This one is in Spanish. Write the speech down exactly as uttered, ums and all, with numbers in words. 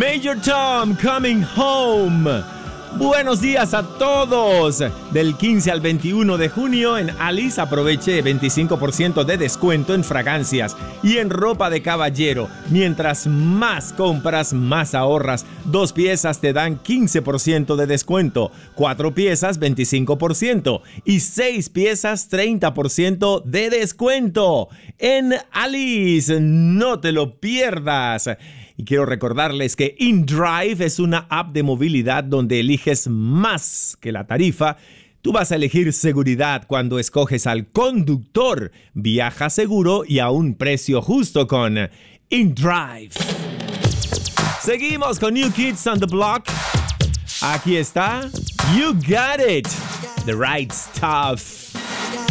Major Tom, Coming Home. Buenos días a todos. Del quince al veintiuno de junio en Alice aproveche veinticinco por ciento de descuento en fragancias y en ropa de caballero. Mientras más compras, más ahorras. Dos piezas te dan quince por ciento de descuento, cuatro piezas veinticinco por ciento y seis piezas treinta por ciento de descuento. En Alice, no te lo pierdas. Y quiero recordarles que InDrive es una app de movilidad donde eliges más que la tarifa. Tú vas a elegir seguridad cuando escoges al conductor. Viaja seguro y a un precio justo con InDrive. Seguimos con New Kids on the Block. Aquí está You Got It, The Right Stuff.